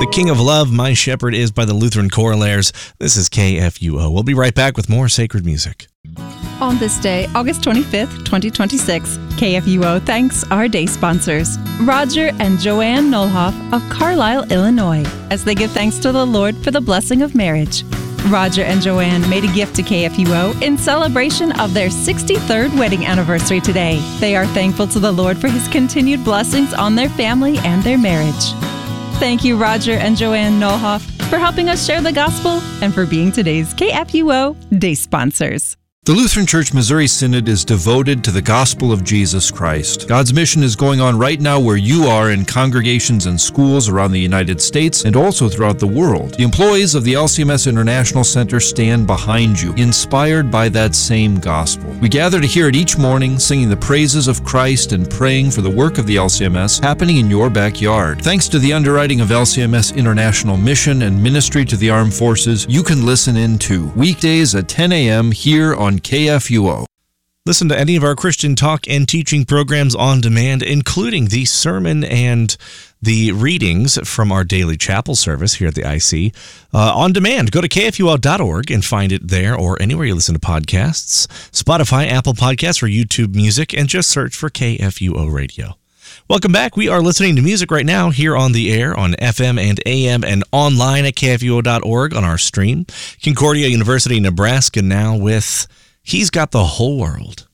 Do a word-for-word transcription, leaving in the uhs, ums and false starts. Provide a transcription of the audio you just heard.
The King of Love, My Shepherd Is by the Lutheran Choralaires. This is K F U O. We'll be right back with more sacred music. On this day, August twenty-fifth, twenty twenty-six, K F U O thanks our day sponsors, Roger and Joanne Nolhoff of Carlisle, Illinois, as they give thanks to the Lord for the blessing of marriage. Roger and Joanne made a gift to K F U O in celebration of their sixty-third wedding anniversary today. They are thankful to the Lord for His continued blessings on their family and their marriage. Thank you, Roger and Joanne Nolhoff, for helping us share the gospel and for being today's K F U O Day sponsors. The Lutheran Church Missouri Synod is devoted to the gospel of Jesus Christ. God's mission is going on right now where you are in congregations and schools around the United States and also throughout the world. The employees of the L C M S International Center stand behind you, inspired by that same gospel. We gather to hear it each morning, singing the praises of Christ and praying for the work of the L C M S happening in your backyard. Thanks to the underwriting of L C M S International Mission and Ministry to the Armed Forces, you can listen in too. Weekdays at ten a.m. here on K F U O. Listen to any of our Christian talk and teaching programs on demand, including the sermon and the readings from our daily chapel service here at the I C, uh, on demand. Go to K F U O dot org and find it there or anywhere you listen to podcasts, Spotify, Apple Podcasts, or YouTube Music, and just search for K F U O Radio. Welcome back. We are listening to music right now here on the air on F M and A M and online at K F U O dot org on our stream. Concordia University, Nebraska now with He's Got the Whole World.